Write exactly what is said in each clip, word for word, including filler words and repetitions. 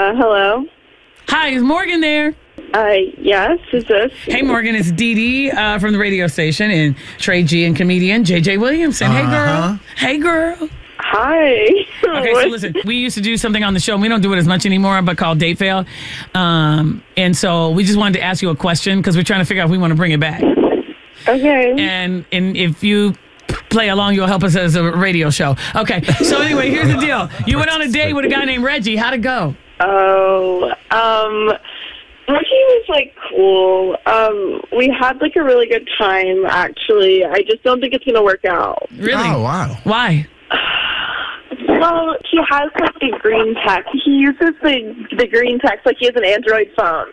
Uh, hello. Hi, is Morgan there? Uh, yes, is this? Hey, Morgan, it's Dee Dee uh, from the radio station and Trey G and comedian J J Williamson. Hey, girl. Uh-huh. Hey, girl. Hi. Okay, so listen, we used to do something on the show. We don't do it as much anymore, but called Date Fail. Um, and so we just wanted to ask you a question because we're trying to figure out if we want to bring it back. Okay. And and if you play along, you'll help us as a radio show. Okay, so anyway, here's the deal. You went on a date with a guy named Reggie. How'd it go? Oh, um, Reggie was, like, cool. Um, we had, like, a really good time, actually. I just don't think it's going to work out. Really? Oh, wow. Why? Well, he has, like, the green text. He uses the, the green text like he has an Android phone.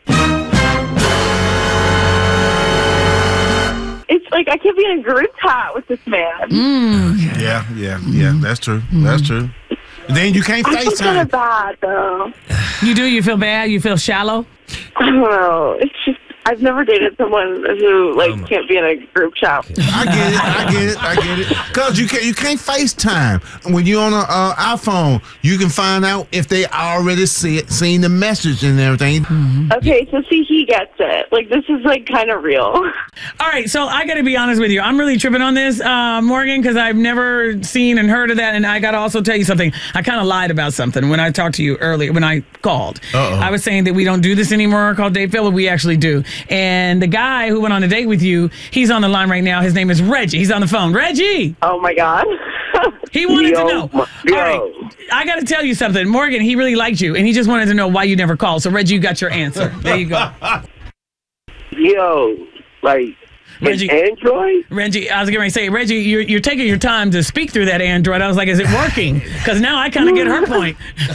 It's like I can't be in a group chat with this man. Mm. Yeah, yeah, yeah. That's true. That's true. Then you can't I feel kind of FaceTime. bad, though. You do? You feel bad? You feel shallow? I don't know. It's just, I've never dated someone who, like, Um, can't be in a group chat. I get it. I get it. I get it. Cause you can't you can't FaceTime when you're on an uh, iPhone. You can find out if they already see it, seen the message and everything. Okay, so see, he gets it. Like, this is, like, kind of real. All right, so I got to be honest with you. I'm really tripping on this, uh, Morgan, because I've never seen and heard of that. And I got to also tell you something. I kind of lied about something when I talked to you earlier, when I called. Uh-oh. I was saying that we don't do this anymore called Date Fail, but we actually do. And the guy who went on a date with you, he's on the line right now. His name is Reggie. He's on the phone. Reggie! Oh, my God. He wanted Yo, to know. my- All yo. right, I got to tell you something. Morgan, he really liked you, and he just wanted to know why you never called. So, Reggie, you got your answer. There you go. Yo, like, Reggie. an Android? Reggie, I was getting ready to say, Reggie, you're, you're taking your time to speak through that Android. I was like, is it working? Because now I kind of get her point.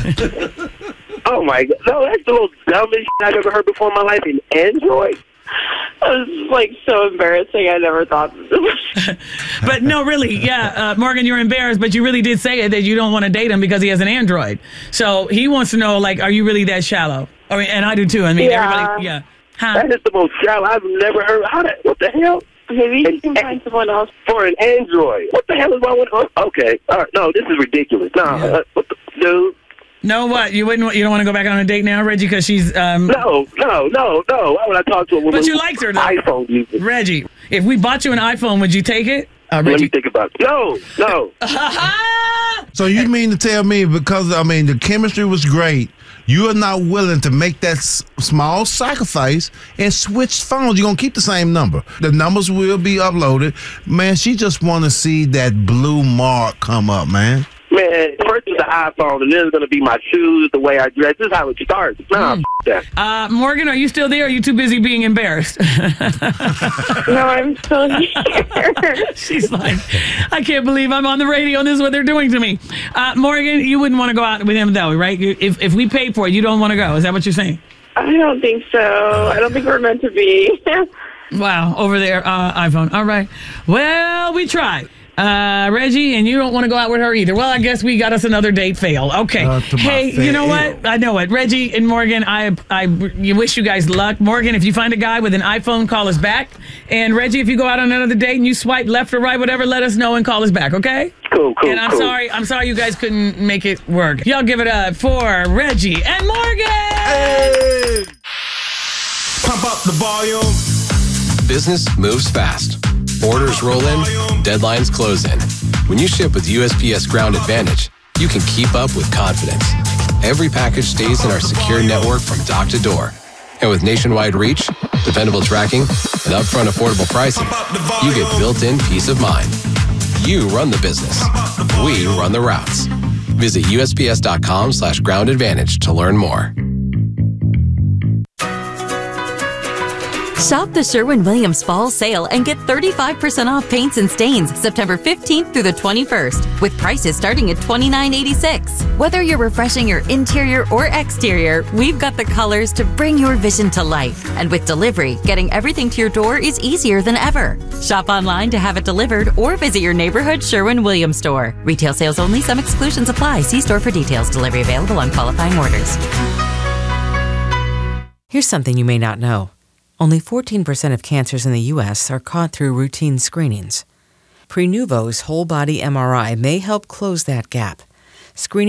Oh, my God. No, that's the most dumbest shit I've ever heard before in my life. An Android? That was, like, so embarrassing. I never thought this. But no, really, yeah, uh, Morgan, you're embarrassed, but you really did say it that you don't want to date him because he has an Android. So he wants to know, like, are you really that shallow? I mean, and I do too. I mean, Yeah. everybody, yeah. Huh? That is the most shallow I've never heard. How the, what the hell? Maybe you And- can find someone else. For an Android? What the hell is wrong with oh, okay. All right, no, this is ridiculous. Nah, Yeah. uh, what the, dude? No, what? You wouldn't? You don't want to go back on a date now, Reggie, because she's um, No, no, no, no. Why would I talk to a woman But you who's liked her, though. iPhone user? Reggie. If we bought you an iPhone, would you take it? Uh, Let me Reggie. think about it. No, no. So you mean to tell me because I mean the chemistry was great, you are not willing to make that s- small sacrifice and switch phones? You're gonna keep the same number. The numbers will be uploaded. Man, she just want to see that blue mark come up, man. Man, first is the iPhone, and then it's going to be my shoes, the way I dress. This is how it starts. Nah, Mm. f- that. Uh, Morgan, are you still there? Or are you too busy being embarrassed? No, I'm still here. She's like, I can't believe I'm on the radio and this is what they're doing to me. Uh, Morgan, you wouldn't want to go out with him though, right? You- If if we paid for it, you don't want to go. Is that what you're saying? I don't think so. I don't think we're meant to be. Wow, over there, uh, iPhone. All right. Well, we tried. Uh, Reggie, and you don't want to go out with her either. Well, I guess we got us another date fail. Okay. Uh, to my hey, you know fail. what? I know it. Reggie and Morgan, I, I, you wish you guys luck. Morgan, if you find a guy with an iPhone, call us back. And Reggie, if you go out on another date and you swipe left or right, whatever, let us know and call us back. Okay? Cool, cool, And I'm cool. sorry, I'm sorry you guys couldn't make it work. Y'all give it up for Reggie and Morgan. Hey! Pump up the volume. Business moves fast. Orders roll in, deadlines close in. When you ship with U S P S Ground Advantage, you can keep up with confidence. Every package stays in our secure network from dock to door. And with nationwide reach, dependable tracking, and upfront affordable pricing, you get built-in peace of mind. You run the business. We run the routes. Visit U S P S dot com slash ground advantage to learn more. Shop the Sherwin-Williams Fall Sale and get thirty-five percent off paints and stains September fifteenth through the twenty-first, with prices starting at twenty-nine eighty-six. Whether you're refreshing your interior or exterior, we've got the colors to bring your vision to life. And with delivery, getting everything to your door is easier than ever. Shop online to have it delivered or visit your neighborhood Sherwin-Williams store. Retail sales only. Some exclusions apply. See store for details. Delivery available on qualifying orders. Here's something you may not know. Only fourteen percent of cancers in the U S are caught through routine screenings. Prenuvo's whole body M R I may help close that gap. Screening